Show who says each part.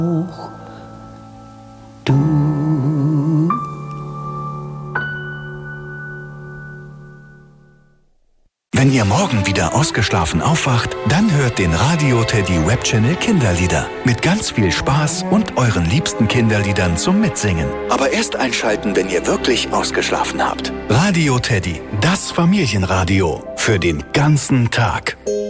Speaker 1: Du.
Speaker 2: Wenn ihr morgen wieder ausgeschlafen aufwacht, dann hört den Radio Teddy Webchannel Kinderlieder. Mit ganz viel Spaß und euren liebsten Kinderliedern zum Mitsingen. Aber erst einschalten, wenn ihr wirklich ausgeschlafen habt. Radio Teddy, das Familienradio. Für den ganzen Tag.